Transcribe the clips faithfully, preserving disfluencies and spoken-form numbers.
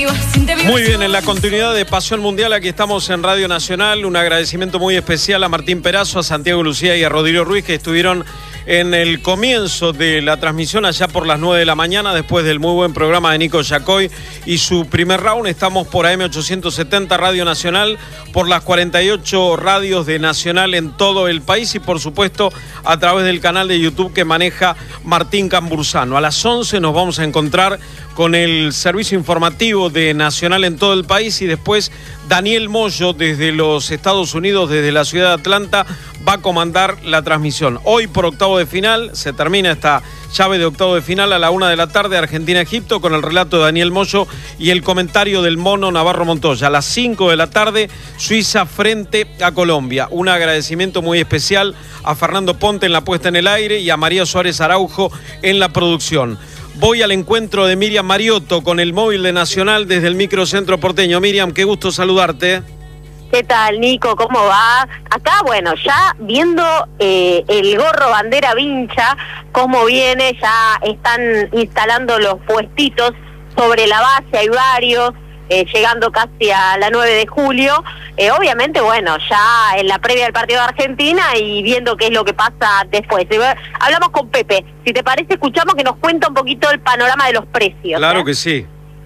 Muy bien, en la continuidad de Pasión Mundial, aquí estamos en Radio Nacional. Un agradecimiento muy especial a Martín Perazo, a Santiago Lucía y a Rodrigo Ruiz, que estuvieron en el comienzo de la transmisión allá por las nueve de la mañana, después del muy buen programa de Nico Yacoy y su primer round. Estamos por A M ochocientos setenta Radio Nacional, por las cuarenta y ocho radios de Nacional en todo el país y por supuesto a través del canal de YouTube que maneja Martín Cambursano. A las once nos vamos a encontrar con el servicio informativo de Nacional en todo el país y después Daniel Moyo desde los Estados Unidos, desde la ciudad de Atlanta, va a comandar la transmisión. Hoy por octavo de final, se termina esta llave de octavo de final a la una de la tarde, Argentina-Egipto, con el relato de Daniel Moyo y el comentario del Mono Navarro Montoya. A las cinco de la tarde, Suiza frente a Colombia. Un agradecimiento muy especial a Fernando Ponte en la puesta en el aire y a María Suárez Araujo en la producción. Voy al encuentro de Miriam Mariotto con el móvil de Nacional desde el microcentro porteño. Miriam, qué gusto saludarte. ¿Qué tal, Nico? ¿Cómo va? Acá, bueno, ya viendo eh, el gorro bandera vincha, cómo viene, ya están instalando los puestitos sobre la base, hay varios, eh, llegando casi a la nueve de julio. Eh, obviamente, bueno, ya en la previa del partido de Argentina y viendo qué es lo que pasa después. Hablamos con Pepe. Si te parece, escuchamos que nos cuenta un poquito el panorama de los precios. Claro ¿eh? que sí.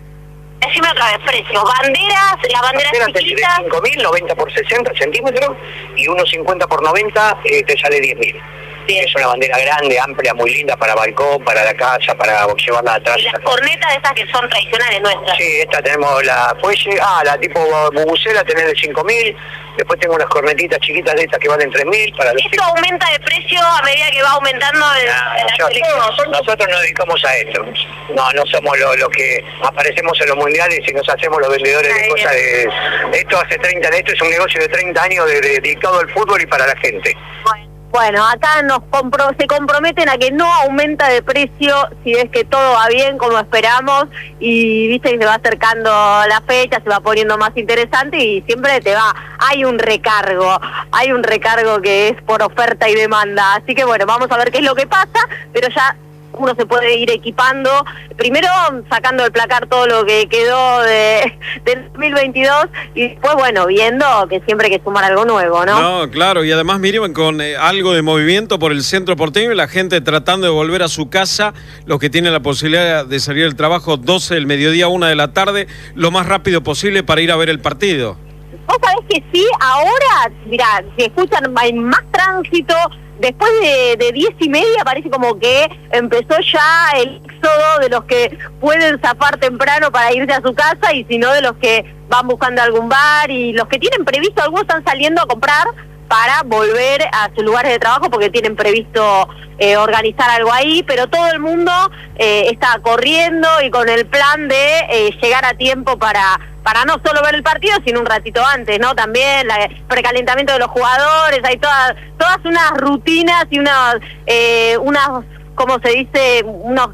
Decime otra vez, precios. Banderas, las banderas chiquitas. cinco mil, noventa por sesenta centímetros y uno cincuenta por noventa eh, te sale diez mil. Sí. Es una bandera grande, amplia, muy linda para balcón, para la casa, para llevarla atrás. ¿Y las cornetas esas que son tradicionales nuestras? Sí, esta tenemos la fuelle, ah, la tipo bubucela tenés de cinco mil, después tengo unas cornetitas chiquitas de estas que valen tres mil. Para los ¿esto chicos aumenta de precio a medida que va aumentando el, nah, el yo, nosotros, nosotros nos dedicamos a esto. No, no somos los lo que aparecemos en los mundiales y nos hacemos los vendedores Ay, de cosas de... Esto hace treinta, esto es un negocio de treinta años de, de, dedicado al fútbol y para la gente. Bueno. Bueno, acá nos compro se comprometen a que no aumenta de precio si es que todo va bien como esperamos y viste que se va acercando la fecha, se va poniendo más interesante y siempre te va, hay un recargo, hay un recargo que es por oferta y demanda, así que bueno, vamos a ver qué es lo que pasa, pero ya uno se puede ir equipando, primero sacando del placar todo lo que quedó de, del dos mil veintidós y después, bueno, viendo que siempre hay que sumar algo nuevo, ¿no? No, claro, y además, Miriam, con eh, algo de movimiento por el centro porteño y la gente tratando de volver a su casa, los que tienen la posibilidad de salir del trabajo doce del mediodía, una de la tarde, lo más rápido posible para ir a ver el partido. Vos sabés que sí, ahora, mirá, si escuchan, hay más tránsito. Después de, de diez y media parece como que empezó ya el éxodo de los que pueden zafar temprano para irse a su casa y si no de los que van buscando algún bar y los que tienen previsto, algunos están saliendo a comprar para volver a sus lugares de trabajo porque tienen previsto eh, organizar algo ahí, pero todo el mundo eh, está corriendo y con el plan de eh, llegar a tiempo para... para no solo ver el partido, sino un ratito antes, ¿no? También el precalentamiento de los jugadores, hay todas todas unas rutinas y unas, eh, unas ¿cómo se dice? Unos...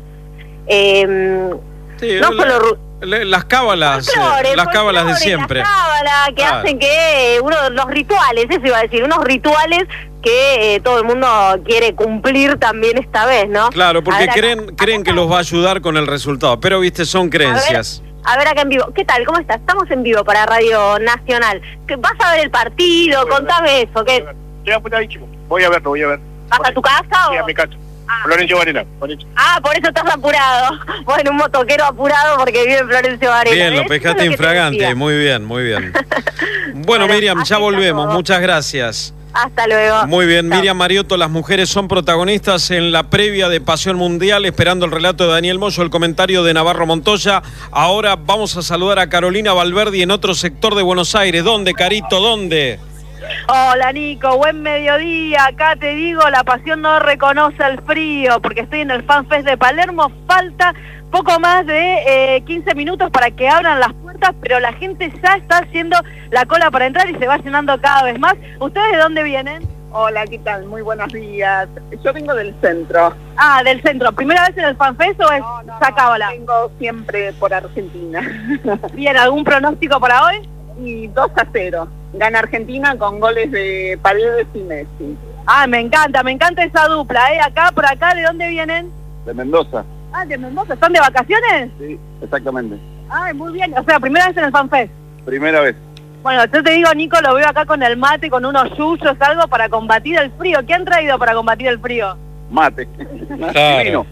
Eh, sí, no la, solo... Las cábalas, folclore, las cábalas de siempre. Las cábalas que ah. hacen que uno, los rituales, eso iba a decir, unos rituales que eh, todo el mundo quiere cumplir también esta vez, ¿no? Claro, porque ver, creen, acá, creen acá que los va a ayudar con el resultado, pero viste, son creencias. A ver acá en vivo. ¿Qué tal? ¿Cómo estás? Estamos en vivo para Radio Nacional. ¿Vas a ver el partido? Voy Contame eso. ¿Qué? Estoy apuradísimo. Voy a verlo, voy a ver. ¿Vas a tu casa sí, o...? Sí, a mi casa. Ah. Florencio Varela. Ah, por eso estás apurado. Bueno, un motoquero apurado porque vive en Florencio Varela. Bien, lo pescaste infragante. Muy bien, muy bien. Bueno, bueno, Miriam, ya volvemos. Muchas gracias. Hasta luego. Muy bien, Chao. Miriam Mariotto, las mujeres son protagonistas en la previa de Pasión Mundial, esperando el relato de Daniel Moyo, el comentario de Navarro Montoya. Ahora vamos a saludar a Carolina Valverdi en otro sector de Buenos Aires. ¿Dónde, Carito? ¿Dónde? Hola, Nico, buen mediodía. Acá te digo, la pasión no reconoce el frío, porque estoy en el FanFest de Palermo. Falta poco más de eh, quince minutos para que abran las puertas, pero la gente ya está haciendo la cola para entrar y se va llenando cada vez más. ¿Ustedes de dónde vienen? Hola, ¿qué tal? Muy buenos días. Yo vengo del centro. Ah, del centro. ¿Primera vez en el FanFest o es no, no, Sacábala? No, vengo siempre por Argentina. Bien, ¿algún pronóstico para hoy? Y dos a cero. Gana Argentina con goles de Paredes y Messi. Ah, me encanta, me encanta esa dupla, ¿eh? Acá, por acá, ¿de dónde vienen? De Mendoza. Ah, de Mendoza. ¿Están de vacaciones? Sí, exactamente. Ay, muy bien. O sea, primera vez en el FanFest. Primera vez. Bueno, yo te digo, Nico, lo veo acá con el mate, con unos yuyos, algo para combatir el frío. ¿Qué han traído para combatir el frío? Mate. Claro. Vino.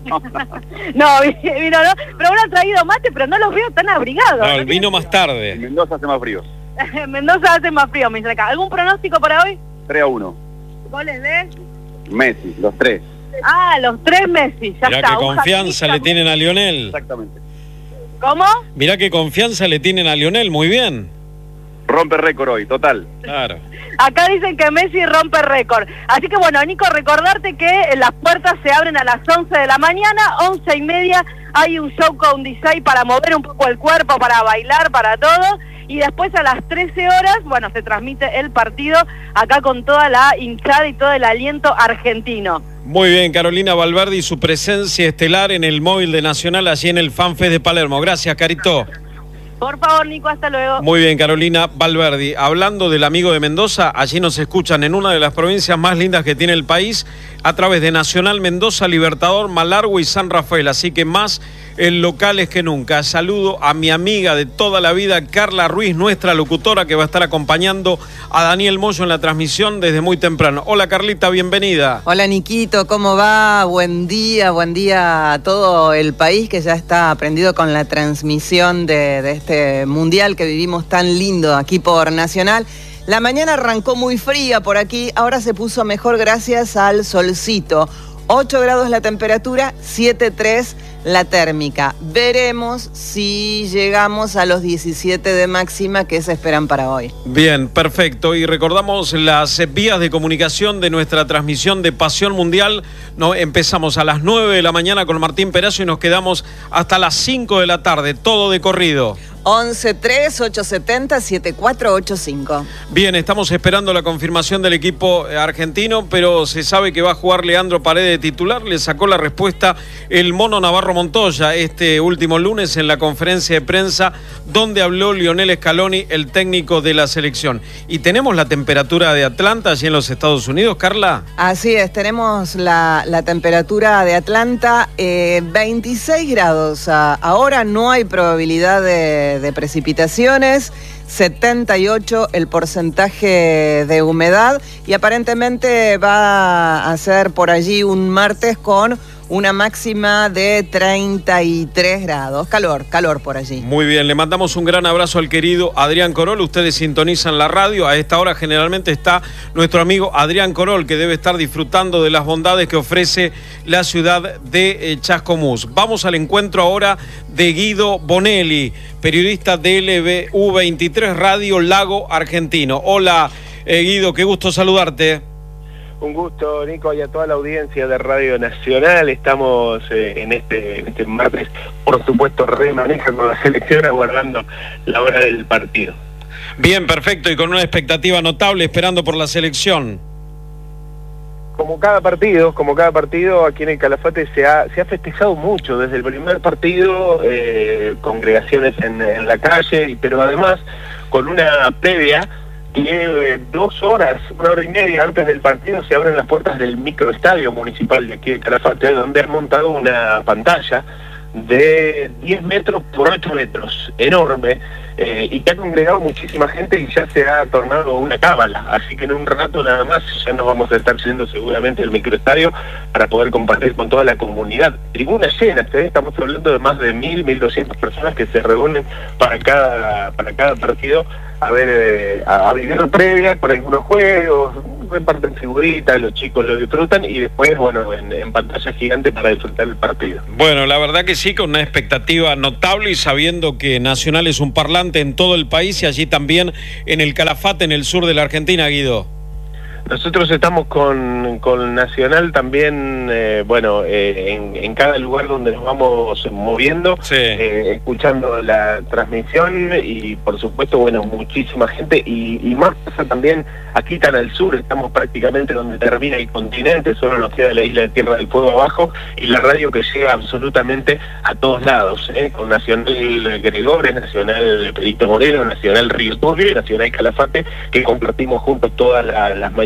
No, vino, no. Pero uno ha traído mate, pero no los veo tan abrigados. No, ¿no? el vino más tarde. En Mendoza hace más frío. En Mendoza hace más frío, me dice acá. ¿Algún pronóstico para hoy? tres a uno. ¿Goles de? Messi, los tres. Ah, los tres Messi, ya Mirá está. qué Un confianza hat-trick. le tienen a Lionel. Exactamente. ¿Cómo? Mirá qué confianza le tienen a Lionel, muy bien. Rompe récord hoy, total. Claro. Acá dicen que Messi rompe récord. Así que bueno, Nico, recordarte que las puertas se abren a las once de la mañana, once y media hay un show con D J para mover un poco el cuerpo, para bailar, para todo. Y después a las trece horas, bueno, se transmite el partido acá con toda la hinchada y todo el aliento argentino. Muy bien, Carolina Valverde y su presencia estelar en el móvil de Nacional, allí en el FanFest de Palermo. Gracias, Carito. Por favor, Nico, hasta luego. Muy bien, Carolina Valverde. Hablando del amigo de Mendoza, allí nos escuchan en una de las provincias más lindas que tiene el país, a través de Nacional Mendoza, Libertador, Malargüe y San Rafael. Así que más en locales que nunca. Saludo a mi amiga de toda la vida, Carla Ruiz, nuestra locutora, que va a estar acompañando a Daniel Moyo en la transmisión desde muy temprano. Hola, Carlita, bienvenida. Hola, Niquito, ¿cómo va? Buen día, buen día a todo el país que ya está aprendido con la transmisión de, de este mundial que vivimos tan lindo aquí por Nacional. La mañana arrancó muy fría por aquí, ahora se puso mejor gracias al solcito. ocho grados la temperatura, siete punto tres la térmica. Veremos si llegamos a los diecisiete de máxima que se esperan para hoy. Bien, perfecto. Y recordamos las vías de comunicación de nuestra transmisión de Pasión Mundial. No, empezamos a las nueve de la mañana con Martín Perazo y nos quedamos hasta las cinco de la tarde, todo de corrido. once tres ocho siete cero siete cuatro ocho cinco. Bien, estamos esperando la confirmación del equipo argentino, pero se sabe que va a jugar Leandro Paredes de titular. Le sacó la respuesta el Mono Navarro Montoya este último lunes en la conferencia de prensa donde habló Lionel Scaloni, el técnico de la selección. Y tenemos la temperatura de Atlanta allí en los Estados Unidos, Carla. Así es, tenemos la, la temperatura de Atlanta, eh, veintiséis grados. A, ahora no hay probabilidad de de precipitaciones, setenta y ocho el porcentaje de humedad y aparentemente va a ser por allí un martes con una máxima de treinta y tres grados. Calor, calor por allí. Muy bien, le mandamos un gran abrazo al querido Adrián Corol. Ustedes sintonizan la radio. A esta hora generalmente está nuestro amigo Adrián Corol, que debe estar disfrutando de las bondades que ofrece la ciudad de eh, Chascomús. Vamos al encuentro ahora de Guido Bonelli, periodista de L B U veintitrés Radio Lago Argentino. Hola, eh, Guido, qué gusto saludarte. Un gusto, Nico, y a toda la audiencia de Radio Nacional. Estamos eh, en, este, en este martes, por supuesto, remaneja con la selección, aguardando la hora del partido. Bien, perfecto, y con una expectativa notable, esperando por la selección. Como cada partido, como cada partido, aquí en el Calafate se ha, se ha festejado mucho, desde el primer partido, eh, congregaciones en, en la calle, pero además con una previa. Que dos horas, una hora y media antes del partido se abren las puertas del microestadio municipal de aquí de Calafate, donde han montado una pantalla de diez metros por ocho metros, enorme, eh, y que ha congregado muchísima gente y ya se ha tornado una cábala. Así que en un rato nada más ya nos vamos a estar yendo seguramente al microestadio para poder compartir con toda la comunidad. Tribuna llena, ¿eh? Estamos hablando de más de mil, mil doscientas personas que se reúnen para cada, para cada partido a ver, eh, a, a vivir previa con algunos juegos, reparten figuritas, los chicos lo disfrutan y después, bueno, en, en pantalla gigante para disfrutar el partido. Bueno, la verdad que sí, con una expectativa notable y sabiendo que Nacional es un parlante en todo el país y allí también en el Calafate, en el sur de la Argentina, Guido. Nosotros estamos con, con Nacional también, eh, bueno, eh, en, en cada lugar donde nos vamos moviendo, sí. eh, escuchando la transmisión y por supuesto, bueno, muchísima gente y, y más pasa también aquí tan al sur, estamos prácticamente donde termina el continente, solo nos queda la isla de Tierra del Fuego abajo y la radio que llega absolutamente a todos lados, ¿eh? Con Nacional Gregores, Nacional Perito Moreno, Nacional Río Turbio y Nacional Calafate, que compartimos juntos todas la, las mañanas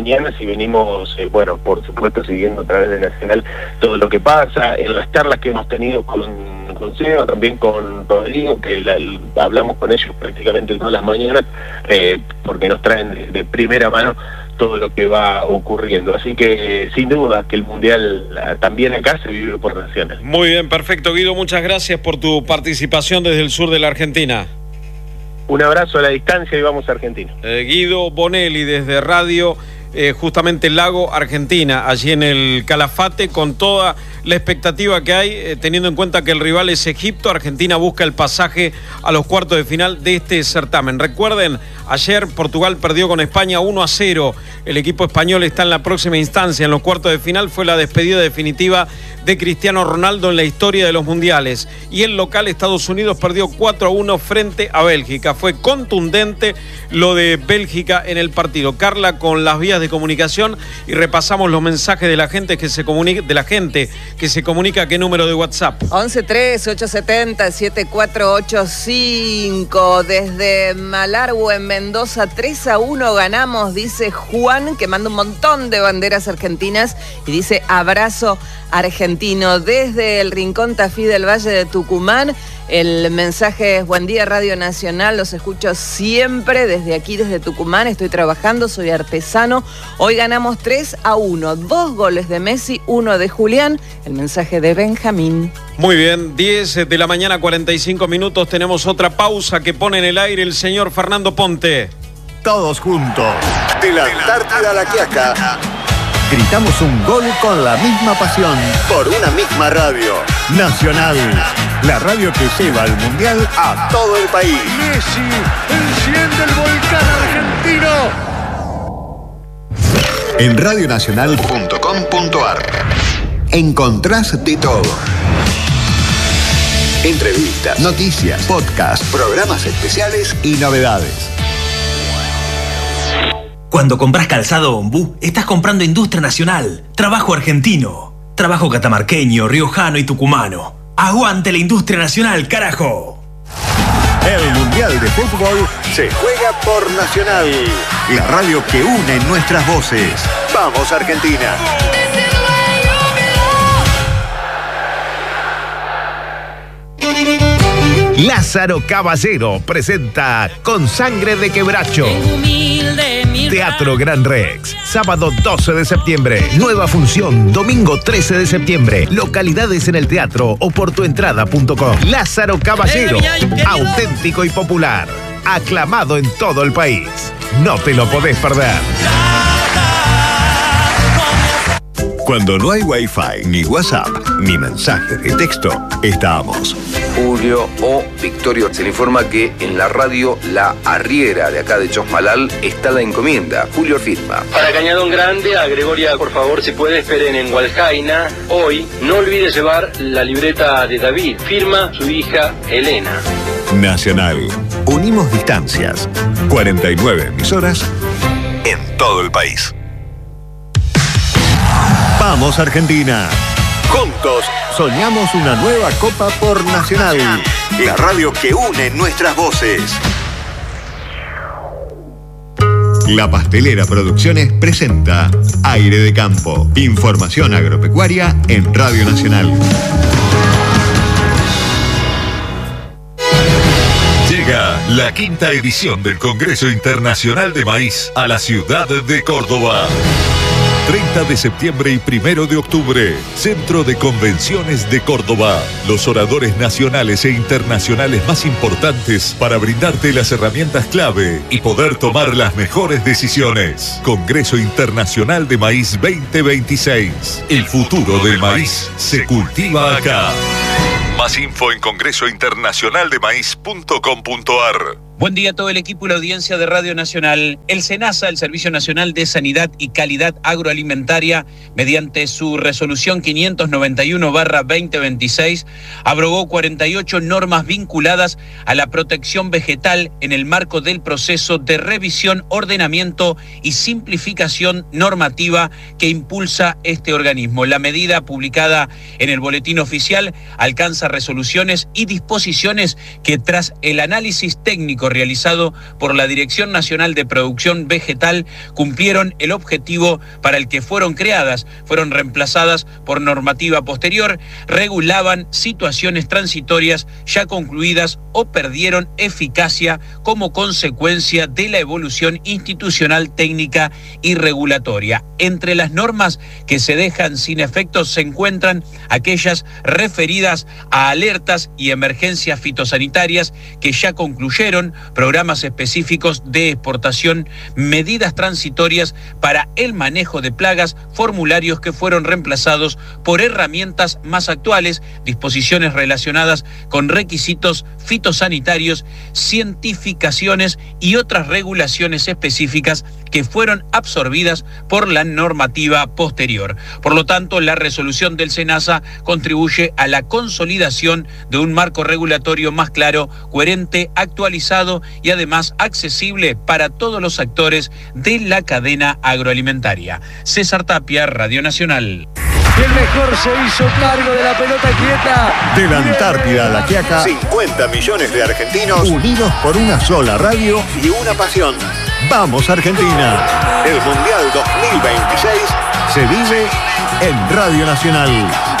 mañanas y venimos, eh, bueno, por supuesto, siguiendo a través de Nacional todo lo que pasa, en las charlas que hemos tenido con, con Seba, también con Rodrigo, que la, hablamos con ellos prácticamente todas las mañanas, eh, porque nos traen de, de primera mano todo lo que va ocurriendo. Así que sin duda que el Mundial también acá se vive por Nacional. Muy bien, perfecto, Guido, muchas gracias por tu participación desde el sur de la Argentina. Un abrazo a la distancia y vamos a Argentina. Eh, Guido Bonelli desde Radio eh, justamente Lago, Argentina, allí en el Calafate, con toda la expectativa que hay, eh, teniendo en cuenta que el rival es Egipto. Argentina busca el pasaje a los cuartos de final de este certamen. Recuerden, ayer Portugal perdió con España uno a cero. El equipo español está en la próxima instancia, en los cuartos de final. Fue la despedida definitiva de Cristiano Ronaldo en la historia de los mundiales. Y el local, Estados Unidos, perdió cuatro a uno frente a Bélgica. Fue contundente lo de Bélgica en el partido. Carla, con las vías de comunicación, y repasamos los mensajes de la gente que se comunica, de la gente que se comunica. ¿Qué número de WhatsApp? once tres ocho siete cero siete cuatro ocho cinco. Desde Malargüe, en Mendoza, tres a uno ganamos, dice Juan, que manda un montón de banderas argentinas y dice abrazo argentino. Desde el Rincón Tafí del Valle de Tucumán, el mensaje es: buen día, Radio Nacional, los escucho siempre desde aquí, desde Tucumán. Estoy trabajando, soy artesano. Hoy ganamos tres a uno, dos goles de Messi, uno de Julián. El mensaje de Benjamín. Muy bien, diez de la mañana, cuarenta y cinco minutos. Tenemos otra pausa que pone en el aire el señor Fernando Ponte. Todos juntos, de la Antártida a la Quiaca, gritamos un gol con la misma pasión, por una misma radio. Nacional, la radio que lleva el Mundial a todo el país. Messi enciende el volcán argentino. En radio nacional punto com punto ar encontrás de todo. Entrevistas, noticias, podcasts, programas especiales y novedades. Cuando compras calzado Ombú, estás comprando industria nacional, trabajo argentino, trabajo catamarqueño, riojano y tucumano. ¡Aguante la industria nacional, carajo! El Mundial de Fútbol se juega por Nacional, la radio que une nuestras voces. ¡Vamos, Argentina! Lázaro Caballero presenta Con Sangre de Quebracho. Teatro Gran Rex, sábado doce de septiembre. Nueva función, domingo trece de septiembre. Localidades en el teatro o por tuentrada punto com. Lázaro Caballero, auténtico y popular. Aclamado en todo el país. No te lo podés perder. Cuando no hay Wi-Fi, ni WhatsApp, ni mensaje de texto, estamos. Julio o Victorio, se le informa que en la radio La Arriera de acá de Chosmalal está la encomienda. Julio firma. Para Cañadón Grande, a Gregoria, por favor, si puede, esperen en Hualjaina. Hoy, no olvide llevar la libreta de David. Firma su hija Elena. Nacional. Unimos distancias. cuarenta y nueve emisoras en todo el país. ¡Vamos, Argentina! Juntos soñamos una nueva Copa por Nacional, la radio que une nuestras voces. La Pastelera Producciones presenta Aire de Campo. Información agropecuaria en Radio Nacional. Llega la quinta edición del Congreso Internacional de Maíz a la ciudad de Córdoba. treinta de septiembre y primero de octubre, Centro de Convenciones de Córdoba. Los oradores nacionales e internacionales más importantes para brindarte las herramientas clave y poder tomar las mejores decisiones. Congreso Internacional de Maíz veinte veintiséis. El futuro del maíz se cultiva acá. Más info en congreso internacional de maíz punto com punto ar. Buen día a todo el equipo y la audiencia de Radio Nacional. El SENASA, el Servicio Nacional de Sanidad y Calidad Agroalimentaria, mediante su resolución quinientos noventa y uno barra veinte veintiséis, abrogó cuarenta y ocho normas vinculadas a la protección vegetal en el marco del proceso de revisión, ordenamiento y simplificación normativa que impulsa este organismo. La medida, publicada en el Boletín Oficial, alcanza resoluciones y disposiciones que, tras el análisis técnico realizado por la Dirección Nacional de Producción Vegetal cumplieron el objetivo para el que fueron creadas, fueron reemplazadas por normativa posterior, regulaban situaciones transitorias ya concluidas o perdieron eficacia como consecuencia de la evolución institucional, técnica y regulatoria. Entre las normas que se dejan sin efectos se encuentran aquellas referidas a alertas y emergencias fitosanitarias que ya concluyeron, programas específicos de exportación, medidas transitorias para el manejo de plagas, formularios que fueron reemplazados por herramientas más actuales, disposiciones relacionadas con requisitos fitosanitarios, cientificaciones y otras regulaciones específicas que fueron absorbidas por la normativa posterior. Por lo tanto, la resolución del SENASA contribuye a la consolidación de un marco regulatorio más claro, coherente, actualizado y además accesible para todos los actores de la cadena agroalimentaria. César Tapia, Radio Nacional. Y el mejor se hizo cargo de la pelota quieta. De la Antártida a la Quiaca, cincuenta millones de argentinos unidos por una sola radio y una pasión. ¡Vamos, Argentina! El Mundial dos mil veintiséis se vive en Radio Nacional.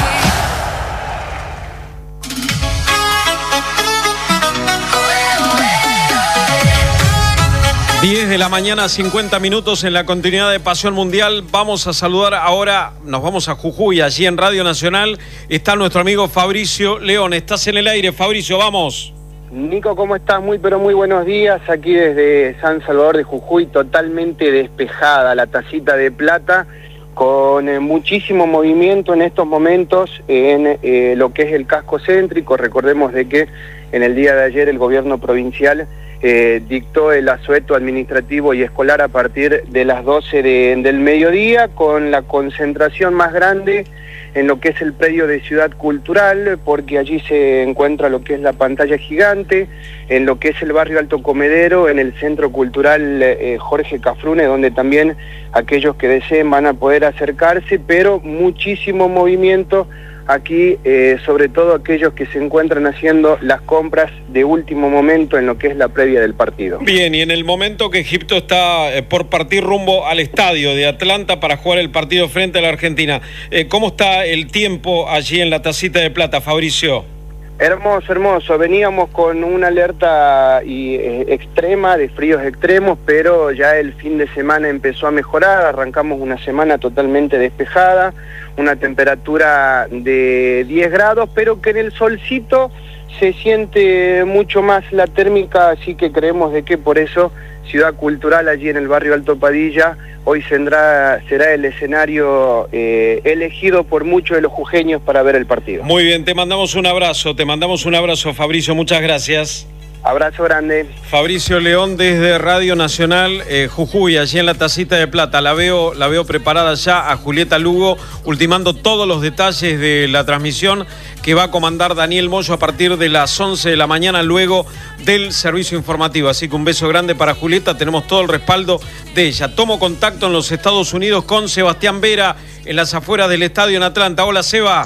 diez de la mañana, cincuenta minutos en la continuidad de Pasión Mundial. Vamos a saludar ahora, nos vamos a Jujuy, allí en Radio Nacional. Está nuestro amigo Fabricio León. Estás en el aire, Fabricio, vamos. Nico, ¿cómo estás? Muy pero muy buenos días. Aquí desde San Salvador de Jujuy, totalmente despejada la tacita de plata, con eh, muchísimo movimiento en estos momentos en eh, lo que es el casco céntrico. Recordemos de que en el día de ayer el gobierno provincial Eh, dictó el asueto administrativo y escolar a partir de las doce de, del mediodía, con la concentración más grande en lo que es el predio de Ciudad Cultural, porque allí se encuentra lo que es la pantalla gigante, en lo que es el barrio Alto Comedero, en el Centro Cultural eh, Jorge Cafrune, donde también aquellos que deseen van a poder acercarse, pero muchísimo movimiento aquí, eh, sobre todo aquellos que se encuentran haciendo las compras de último momento en lo que es la previa del partido. Bien, y en el momento que Egipto está eh, por partir rumbo al estadio de Atlanta para jugar el partido frente a la Argentina, eh, ¿cómo está el tiempo allí en la tacita de plata, Fabricio? Hermoso, hermoso. Veníamos con una alerta y, eh, extrema, de fríos extremos, pero ya el fin de semana empezó a mejorar. Arrancamos una semana totalmente despejada, una temperatura de diez grados, pero que en el solcito se siente mucho más la térmica, así que creemos de que por eso Ciudad Cultural, allí en el barrio Alto Padilla, hoy será, será el escenario eh, elegido por muchos de los jujeños para ver el partido. Muy bien, te mandamos un abrazo, te mandamos un abrazo, Fabricio, muchas gracias. Abrazo grande. Fabricio León desde Radio Nacional, eh, Jujuy, allí en la tacita de plata. La veo, la veo preparada ya a Julieta Lugo, ultimando todos los detalles de la transmisión que va a comandar Daniel Moyo a partir de las once de la mañana, luego del servicio informativo. Así que un beso grande para Julieta, tenemos todo el respaldo de ella. Tomo contacto en los Estados Unidos con Sebastián Vera, en las afueras del estadio en Atlanta. Hola, Seba.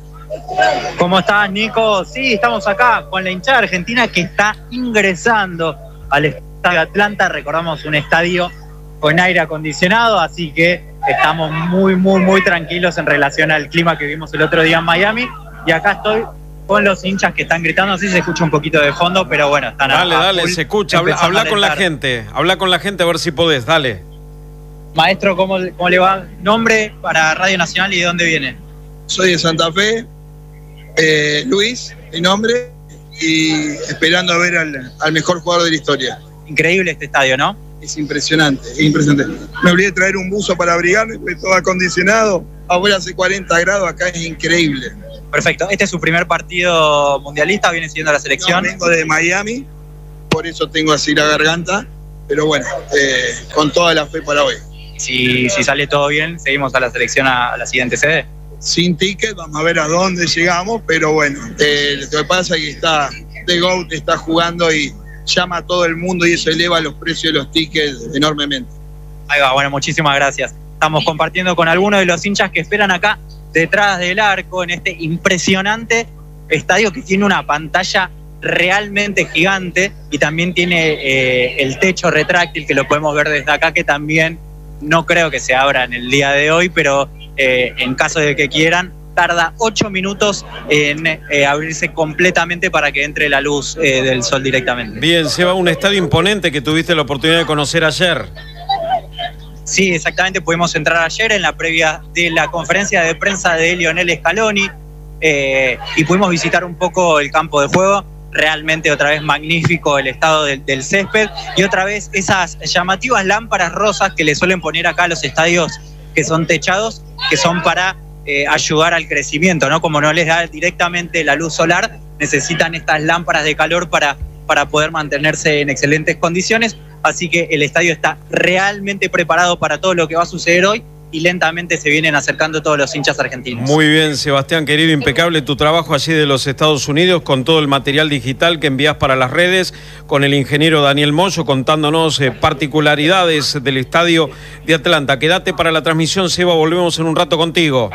¿Cómo estás, Nico? Sí, estamos acá con la hinchada argentina que está ingresando al estadio de Atlanta. Recordamos un estadio con aire acondicionado, así que estamos muy, muy, muy tranquilos en relación al clima que vimos el otro día en Miami. Y acá estoy con los hinchas que están gritando, así se escucha un poquito de fondo, pero bueno, están Dale, a, a dale, full, se escucha, habla, habla con la gente, habla con la gente a ver si podés, dale. Maestro, ¿cómo, cómo le va? Nombre para Radio Nacional y de dónde viene. Soy de Santa Fe, eh, Luis, mi nombre, y esperando a ver al, al mejor jugador de la historia. Increíble este estadio, ¿no? Es impresionante, es impresionante. Me olvidé de traer un buzo para abrigarme, pues todo acondicionado. Afuera hace cuarenta grados, acá es increíble. Perfecto. ¿Este es su primer partido mundialista? ¿Viene siguiendo la selección? No, vengo de Miami, por eso tengo así la garganta, pero bueno, eh, con toda la fe para hoy. Si, si sale todo bien, seguimos a la selección a, a la siguiente sede. Sin ticket, vamos a ver a dónde llegamos, pero bueno, eh, lo que pasa es que está The GOAT, está jugando y llama a todo el mundo y eso eleva los precios de los tickets enormemente. Ahí va, bueno, muchísimas gracias. Estamos compartiendo con algunos de los hinchas que esperan acá detrás del arco en este impresionante estadio que tiene una pantalla realmente gigante y también tiene eh, el techo retráctil que lo podemos ver desde acá, que también no creo que se abra en el día de hoy, pero eh, en caso de que quieran, tarda ocho minutos en eh, abrirse completamente para que entre la luz eh, del sol directamente. Bien, Seba, un estadio imponente que tuviste la oportunidad de conocer ayer. Sí, exactamente, pudimos entrar ayer en la previa de la conferencia de prensa de Lionel Scaloni eh, y pudimos visitar un poco el campo de juego. Realmente otra vez magnífico el estado del, del césped y otra vez esas llamativas lámparas rosas que le suelen poner acá a los estadios que son techados, que son para eh, ayudar al crecimiento, ¿no? Como no les da directamente la luz solar, necesitan estas lámparas de calor para, para poder mantenerse en excelentes condiciones. Así que el estadio está realmente preparado para todo lo que va a suceder hoy y lentamente se vienen acercando todos los hinchas argentinos. Muy bien, Sebastián, querido, impecable tu trabajo allí de los Estados Unidos con todo el material digital que envías para las redes, con el ingeniero Daniel Moyo contándonos eh, particularidades del estadio de Atlanta. Quédate para la transmisión, Seba, volvemos en un rato contigo.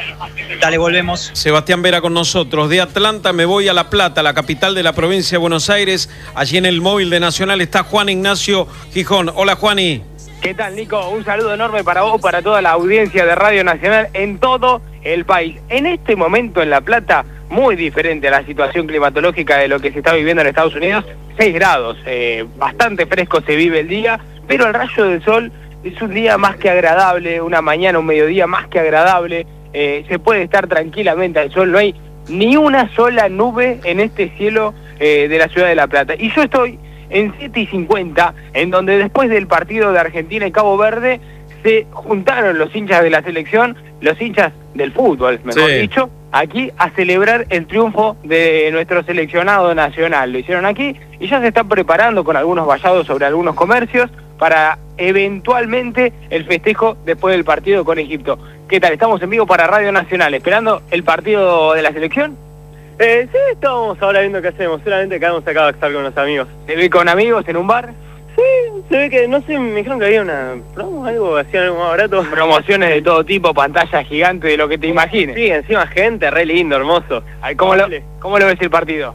Dale, volvemos. Sebastián Vera con nosotros. De Atlanta me voy a La Plata, la capital de la provincia de Buenos Aires. Allí en el móvil de Nacional está Juan Ignacio Gijón. Hola, Juani. ¿Qué tal, Nico? Un saludo enorme para vos, para toda la audiencia de Radio Nacional en todo el país. En este momento en La Plata, muy diferente a la situación climatológica de lo que se está viviendo en Estados Unidos, seis grados, eh, bastante fresco se vive el día, pero el rayo del sol es un día más que agradable, una mañana, un mediodía más que agradable, eh, se puede estar tranquilamente al sol, no hay ni una sola nube en este cielo eh, de la ciudad de La Plata. Y yo estoy en siete y cincuenta, en donde después del partido de Argentina y Cabo Verde se juntaron los hinchas de la selección, los hinchas del fútbol, mejor sí. dicho, aquí a celebrar el triunfo de nuestro seleccionado nacional. Lo hicieron aquí y ya se están preparando con algunos vallados sobre algunos comercios para eventualmente el festejo después del partido con Egipto. ¿Qué tal? Estamos en vivo para Radio Nacional, esperando el partido de la selección. Eh, sí, estábamos ahora viendo qué hacemos, solamente quedamos acá a estar con los amigos. ¿Te vi con amigos en un bar? Sí, se ve que, no sé, me dijeron que había una promo, algo, hacían algo más barato. Promociones de todo tipo, pantalla gigante, de lo que te imagines. Sí, encima gente, re lindo, hermoso. Ay, ¿cómo, lo, ¿Cómo lo ves el partido?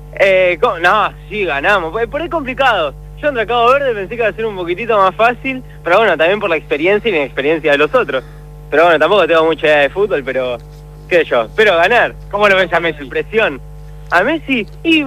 Eh, ¿cómo? No, sí, ganamos, por, por ahí complicado. Yo entre Cabo Verde pensé que iba a ser un poquitito más fácil, pero bueno, también por la experiencia y la experiencia de los otros. Pero bueno, tampoco tengo mucha idea de fútbol, pero... qué sé yo, espero ganar. ¿Cómo lo ves a Messi? Presión. A Messi, y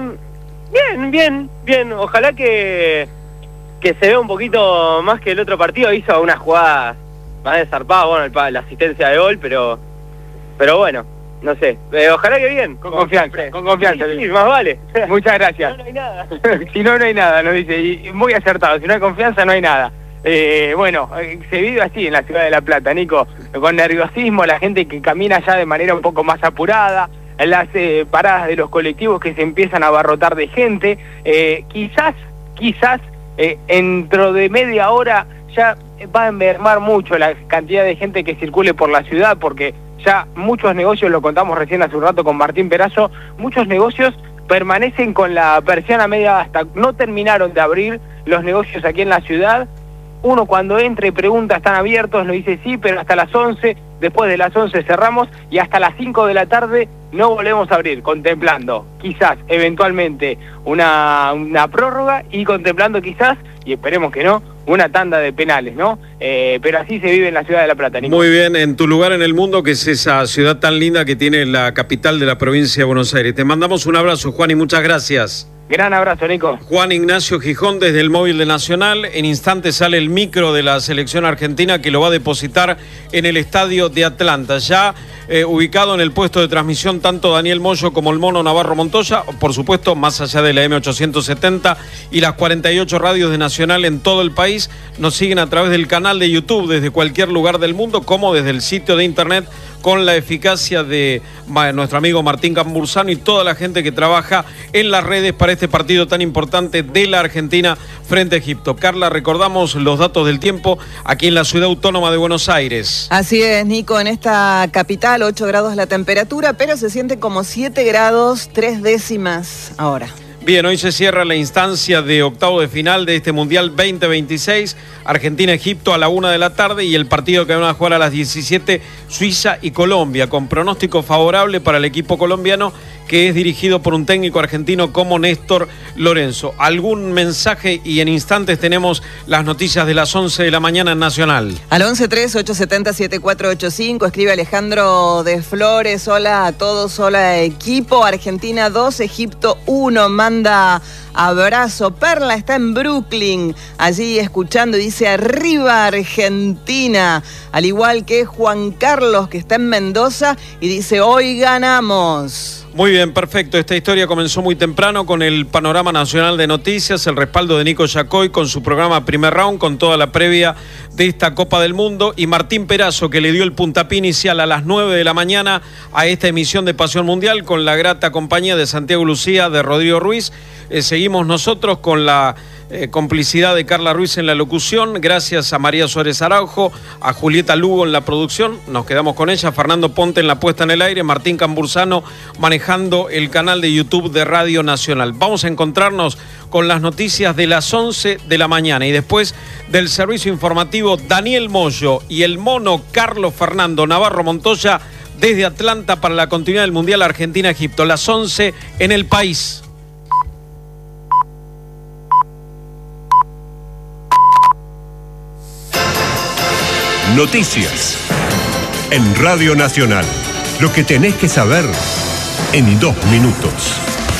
bien, bien, bien. Ojalá que, que se vea un poquito más que el otro partido. Hizo una jugada más desarpada, bueno, el, la asistencia de gol, pero pero bueno, no sé. Eh, ojalá que bien. Con confianza, siempre. con confianza. Sí, sí, más vale. Muchas gracias. Si no, no hay nada. Si no, no hay nada, nos dice. Y muy acertado, si no hay confianza, no hay nada. Eh, bueno, se vive así en la ciudad de La Plata, Nico, con nerviosismo, la gente que camina ya de manera un poco más apurada, las eh, paradas de los colectivos que se empiezan a abarrotar de gente, eh, quizás, quizás, eh, dentro de media hora ya va a mermar mucho la cantidad de gente que circule por la ciudad, porque ya muchos negocios, lo contamos recién hace un rato con Martín Perazo, muchos negocios permanecen con la persiana media hasta, no terminaron de abrir los negocios aquí en la ciudad. Uno cuando entra y pregunta, ¿están abiertos? Nos dice sí, pero hasta las once, después de las once cerramos y hasta las cinco de la tarde no volvemos a abrir, contemplando quizás, eventualmente, una, una prórroga y contemplando quizás, y esperemos que no, una tanda de penales, ¿no? Eh, pero así se vive en la ciudad de La Plata, Nico. Muy bien, en tu lugar en el mundo, que es esa ciudad tan linda que tiene la capital de la provincia de Buenos Aires. Te mandamos un abrazo, Juan, y muchas gracias. Gran abrazo, Nico. Juan Ignacio Gijón desde el móvil de Nacional. En instantes sale el micro de la selección argentina que lo va a depositar en el estadio de Atlanta. Ya eh, ubicado en el puesto de transmisión tanto Daniel Moyo como el Mono Navarro Montoya, por supuesto más allá de la M ochocientos setenta y las cuarenta y ocho radios de Nacional en todo el país. Nos siguen a través del canal de YouTube desde cualquier lugar del mundo, como desde el sitio de internet, con la eficacia de nuestro amigo Martín Cambursano y toda la gente que trabaja en las redes para este partido tan importante de la Argentina frente a Egipto. Carla, recordamos los datos del tiempo aquí en la ciudad autónoma de Buenos Aires. Así es, Nico, en esta capital, ocho grados la temperatura, pero se siente como siete grados, tres décimas ahora. Bien, hoy se cierra la instancia de octavo de final de este Mundial veinte veintiséis, Argentina-Egipto a la una de la tarde y el partido que van a jugar a las diecisiete, Suiza y Colombia, con pronóstico favorable para el equipo colombiano que es dirigido por un técnico argentino como Néstor Lorenzo. ¿Algún mensaje? Y en instantes tenemos las noticias de las once de la mañana en Nacional. Al once tres ocho siete cero siete cuatro ocho cinco escribe Alejandro de Flores. Hola a todos, hola equipo. Argentina dos, Egipto uno. Manda abrazo. Perla está en Brooklyn, allí escuchando, y dice arriba Argentina. Al igual que Juan Carlos, que está en Mendoza, y dice hoy ganamos. Muy bien, perfecto. Esta historia comenzó muy temprano con el panorama nacional de noticias, el respaldo de Nico Yacoy con su programa Primer Round, con toda la previa de esta Copa del Mundo, y Martín Perazo, que le dio el puntapié inicial a las nueve de la mañana a esta emisión de Pasión Mundial, con la grata compañía de Santiago Lucía, de Rodrigo Ruiz. Eh, seguimos nosotros con la eh, complicidad de Carla Ruiz en la locución, gracias a María Suárez Araujo, a Julieta Lugo en la producción, nos quedamos con ella, Fernando Ponte en la puesta en el aire, Martín Cambursano manejando el canal de YouTube de Radio Nacional. Vamos a encontrarnos con las noticias de las once de la mañana, y después del servicio informativo, Daniel Moyo y el mono Carlos Fernando Navarro Montoya desde Atlanta para la continuidad del Mundial Argentina-Egipto. Las once en El País. Noticias en Radio Nacional. Lo que tenés que saber en dos minutos.